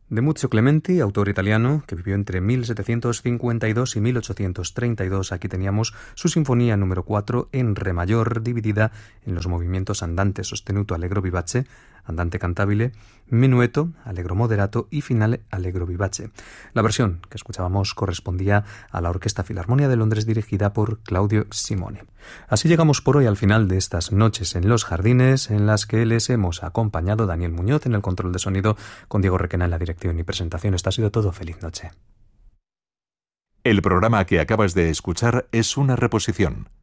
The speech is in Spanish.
De Muzio Clementi, autor italiano que vivió entre 1752 y 1832, aquí teníamos su sinfonía número 4 en re mayor, dividida en los movimientos andante sostenuto allegro vivace, andante cantabile, menueto, allegro moderato y finale allegro vivace. La versión que escuchábamos correspondía a la Orquesta Filarmonia de Londres dirigida por Claudio Simone. Así llegamos por hoy al final de estas noches en los jardines, en las que les hemos acompañado Daniel Muñoz en el control de sonido, con Diego Requena en la dirección y presentación. Esto ha sido todo. Feliz noche. El programa que acabas de escuchar es una reposición.